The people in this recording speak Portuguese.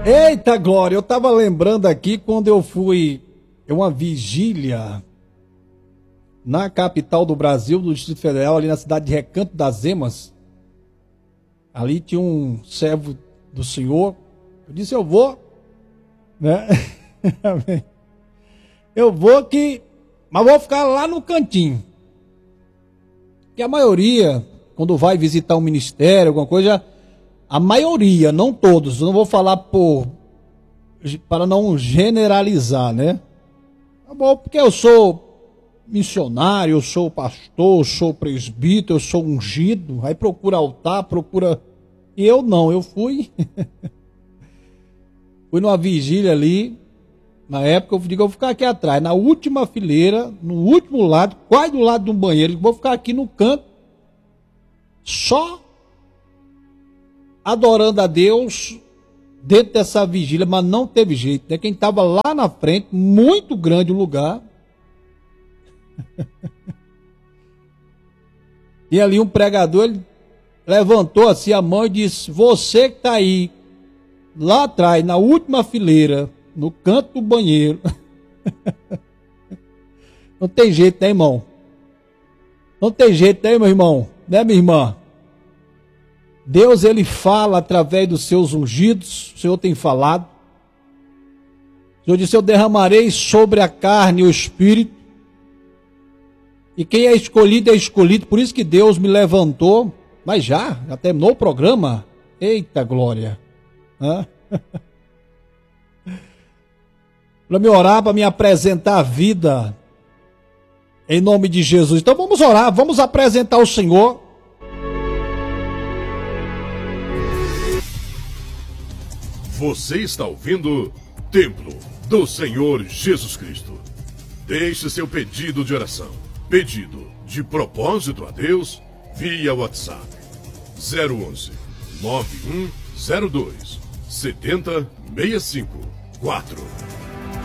Eita, Glória, eu tava lembrando aqui quando eu fui em uma vigília na capital do Brasil, do Distrito Federal, ali na cidade de Recanto das Emas. Ali tinha um servo do Senhor. Eu disse, eu vou, né? Eu vou mas vou ficar lá no cantinho. Que a maioria, quando vai visitar um ministério, alguma coisa, a maioria, não todos, eu não vou falar para não generalizar, né? Tá bom, porque eu sou missionário, eu sou pastor, eu sou presbítero, eu sou ungido, aí procura altar, procura... E eu não, eu fui numa vigília ali, na época eu digo, eu vou ficar aqui atrás, na última fileira, no último lado, quase do lado de um banheiro, eu vou ficar aqui no canto, só adorando a Deus dentro dessa vigília, mas não teve jeito, né? Quem estava lá na frente, muito grande o lugar, e ali um pregador, ele levantou assim a mão e disse, você que está aí, lá atrás, na última fileira, no canto do banheiro, não tem jeito, né, irmão? Não tem jeito, né, meu irmão? Né, minha irmã? Deus, ele fala através dos seus ungidos, o Senhor tem falado. O Senhor disse, eu derramarei sobre a carne o Espírito. E quem é escolhido, por isso que Deus me levantou. Mas já terminou o programa? Eita glória! Para me orar, para me apresentar a vida, em nome de Jesus. Então vamos orar, vamos apresentar o Senhor. Você está ouvindo Templo do Senhor Jesus Cristo. Deixe seu pedido de oração, pedido de propósito a Deus, via WhatsApp 011 9102 7065 4.